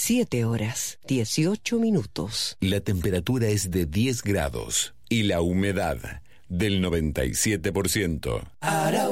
7 horas, 18 minutos. La temperatura es de 10 grados y la humedad del 97%.